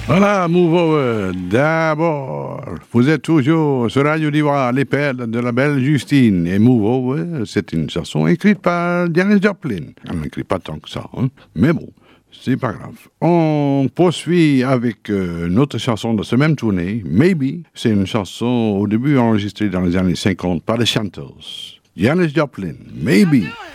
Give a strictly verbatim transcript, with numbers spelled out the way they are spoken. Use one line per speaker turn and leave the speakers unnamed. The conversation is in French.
Voilà, Move Over. D'abord, vous êtes toujours sur Radio d'Ivoire, les pères de la belle Justine. Et Move Over, c'est une chanson écrite par Janis Joplin. Elle n'écrit pas tant que ça, hein? Mais bon, c'est pas grave. On poursuit avec euh, une autre chanson de ce même tournée, Maybe. C'est une chanson au début enregistrée dans les années cinquante par les Chanters. Janis Joplin, Maybe.